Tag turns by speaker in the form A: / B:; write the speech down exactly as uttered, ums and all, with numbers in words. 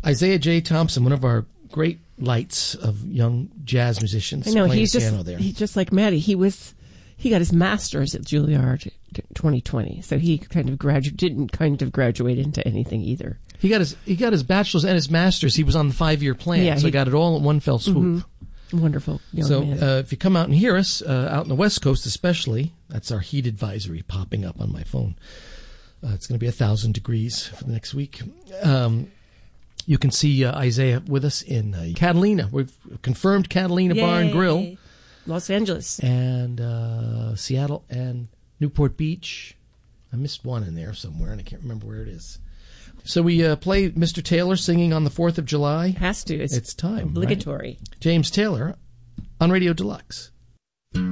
A: Isaiah J. Thompson, one of our great lights of young jazz musicians.
B: I know,
A: playing
B: he's
A: piano
B: just
A: there.
B: he's just like Maddie. He was he got his master's at Juilliard twenty twenty, so he kind of gradu- didn't kind of graduate into anything either.
A: He got his he got his bachelor's and his master's. He was on the five year plan,
B: Yeah,
A: so
B: he
A: he got it all in one fell swoop.
B: Mm-hmm. Wonderful young
A: So
B: man.
A: uh, if you come out and hear us, uh, out in the West Coast especially, that's our heat advisory popping up on my phone. Uh, it's going to be a thousand degrees for the next week. Um, you can see uh, Isaiah with us in uh, Catalina. We've confirmed Catalina Bar and
B: Yay.
A: Grill.
B: Los Angeles.
A: And uh, Seattle and Newport Beach. I missed one in there somewhere, and I can't remember where it is. So we uh, play Mister Taylor singing on the fourth of July.
B: Has to. It's,
A: It's time.
B: obligatory.
A: Right? James Taylor on Radio Deluxe.